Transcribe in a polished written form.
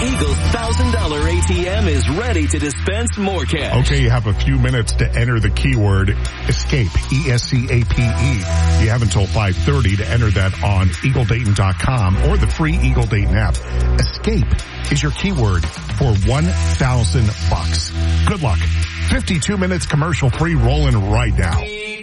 Eagle's $1,000 ATM is ready to dispense more cash. Okay, you have a few minutes to enter the keyword ESCAPE, ESCAPE. You have until 5:30 to enter that on EagleDayton.com or the free Eagle Dayton app. ESCAPE is your keyword for $1,000. Good luck. 52 minutes commercial free rolling right now.